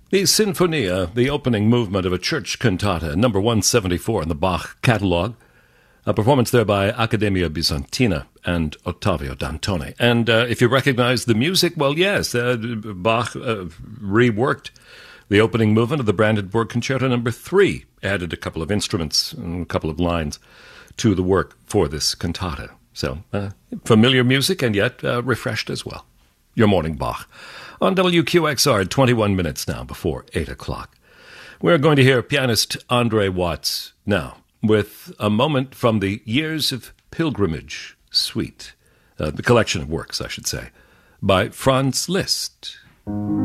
The Sinfonia, the opening movement of a church cantata, number 174 in the Bach catalogue, a performance there by Accademia Bizantina and Ottavio Dantoni. And if you recognize the music, well, yes, Bach reworked the opening movement of the Brandenburg Concerto number 3, added a couple of instruments and a couple of lines to the work for this cantata. So, familiar music and yet refreshed as well. Your morning Bach on WQXR, 21 minutes now before 8 o'clock. We're going to hear pianist Andre Watts now with a moment from the Years of Pilgrimage Suite, the collection of works, I should say, by Franz Liszt.